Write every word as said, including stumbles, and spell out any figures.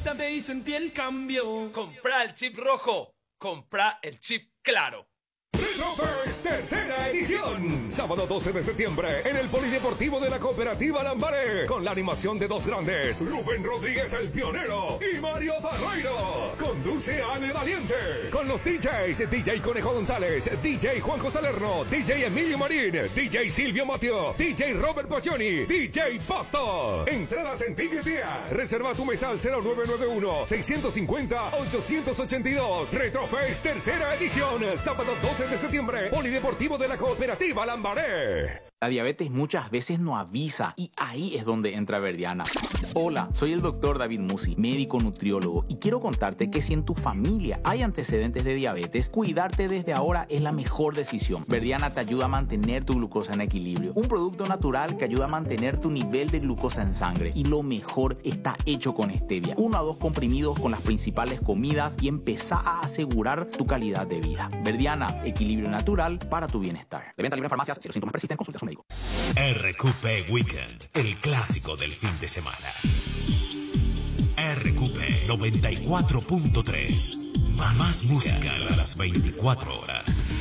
Conectate y sentí el cambio. Comprá el chip rojo. Comprá el chip claro. Retropers, tercera edición. Sábado doce de septiembre en el Polideportivo de la Cooperativa Lambaré. Con la animación de dos grandes, Rubén Rodríguez el Pionero y Mario Barreiro. Conduce Ale Valiente. Con los D Js, D J Conejo González, D J Juanjo Salerno, D J Emilio Marín, D J Silvio Mateo, D J Robert Pacioni, D J Pasto. Entradas en Tiquetía. Reserva tu mesa al cero nueve nueve uno, seis cinco cero, ocho ocho dos. Retropers, tercera edición. Sábado doce de septiembre, Polideportivo de la Cooperativa Lambaré. La diabetes muchas veces no avisa y ahí es donde entra Verdiana. Hola, soy el doctor David Musi, médico nutriólogo, y quiero contarte que si en tu familia hay antecedentes de diabetes, cuidarte desde ahora es la mejor decisión. Verdiana te ayuda a mantener tu glucosa en equilibrio, un producto natural que ayuda a mantener tu nivel de glucosa en sangre, y lo mejor, está hecho con stevia, uno a dos comprimidos con las principales comidas, y empezá a asegurar tu calidad de vida. Verdiana, equilibrio natural para tu bienestar. De venta libre en farmacias. Si los síntomas persisten, consulta a su médico. R Q P Weekend, el clásico del fin de semana. R Q P noventa y cuatro punto tres. Más, más música a las veinticuatro horas.